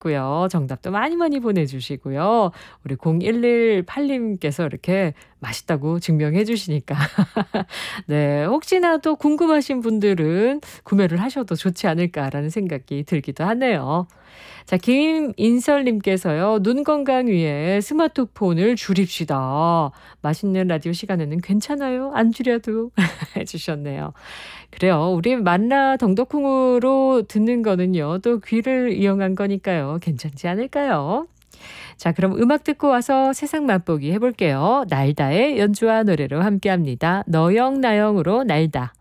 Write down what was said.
고요. 정답도 많이 많이 보내주시고요. 우리 0118님께서 이렇게 맛있다고 증명해 주시니까 네, 혹시나 또 궁금하신 분들은 구매를 하셔도 좋지 않을까라는 생각이 들기도 하네요. 자, 김인설님께서요. 눈 건강 위해 스마트폰을 줄입시다. 맛있는 라디오 시간에는 괜찮아요? 안 줄여도 해주셨네요. 그래요. 우리 만나 덩덕콩으로 듣는 거는요. 또 귀를 이용한 거니까요. 괜찮지 않을까요? 자, 그럼 음악 듣고 와서 세상 맛보기 해볼게요. 날다의 연주와 노래로 함께합니다. 너영 나영으로 날다.